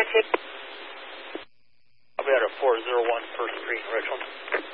I'll be at a 401 First Street in Richland.